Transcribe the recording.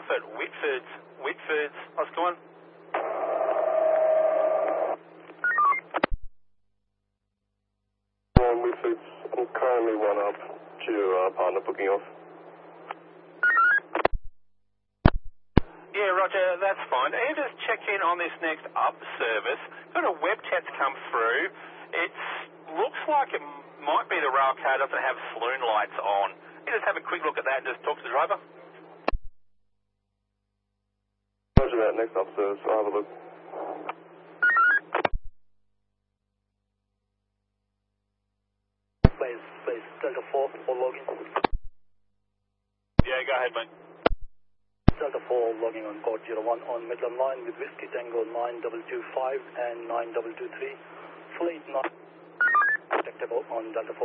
Alpha at Whitford's. Whitford's, Oscar 1. Whitford's, I'm currently one up to partner booking off. Yeah, Roger, that's fine. Can you just check in on this next up service? Got a web chat's come through. It looks like it might be the rail car doesn't have saloon lights on. Can you just have a quick look at that and just talk to the driver? Roger that, next up service, I'll have a look. Base Delta 4 for login. Yeah, go ahead, mate. Delta 4 logging on port 01 on Midland Line with Whiskey Tango 9225 and 9223. Fleet not detectable on Delta 4.